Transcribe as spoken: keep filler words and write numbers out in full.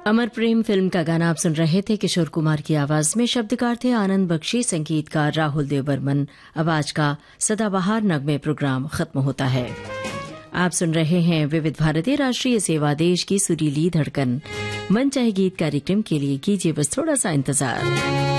अमर प्रेम film का गाना आप सुन रहे थे किशोर कुमार की आवाज में। शब्दकार थे आनंद बख्शी, संगीतकार राहुल देव बर्मन। आवाज का सदाबहार नगमे प्रोग्राम खत्म होता है। आप सुन रहे हैं विविध भारतीय राष्ट्रीय सेवा देश की सुरीली धड़कन। मन चाहे गीत कार्यक्रम के लिए कीजिए बस थोड़ा सा इंतजार।